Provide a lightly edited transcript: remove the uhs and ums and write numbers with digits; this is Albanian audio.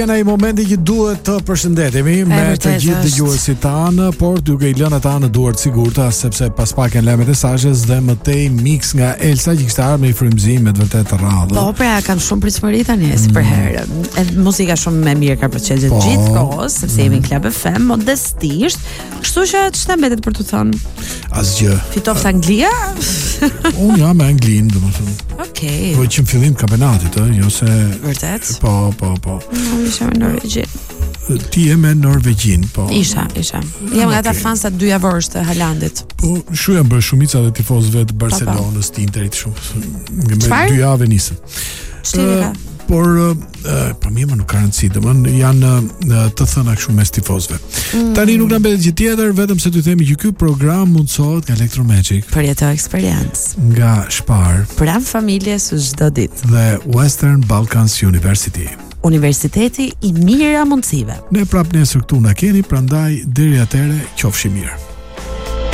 Në ai momenti që duhet të përshëndetemi me të gjithë dëgjuesit tanë, por duke I lënë ata në duart sigurta, sepse pas pak janë lajmet e Sashës dhe më tej mix nga Elsa që kishte ardhur me një frymëzim me vërtet të rrallë. Po, pra kam shumë pritshmëri tani si për herë. Muzika shumë më mirë ka përcjellë gjithë kohës, sepse jemi në Club FM modestisht, kështu që ç'ta mbetet për të thënë? Asgjë. Fitoft Anglia? Unë jam me Anglinë, domethënë. Okej. Po që në fillim kampionatit, jo se Vërtet? Po. Isha me Norvegji. Ti je me Norvegjin, po. Isha. Jam nga ata fansa 2 javësh të Haalandit. Po, shu janë bërë shumica dhe tifozëve të Barcelonës, të Interit shumë. Me 2 javë nisën. Por mirë, nuk ka rëndësi, domethënë janë të thëna kështu mes tifozëve. Tani nuk na mbetet gjë tjetër, vetëm se t'ju themi që ky program mundsohet nga Electromagic. Përjeto eksperiencë. Nga Spar. Pranë familjes çdo ditë. Dhe Western Balkans University. Universiteti I mira mundësive. Ne prap nesër këtu na keni, prandaj deri atëherë qofshi mirë.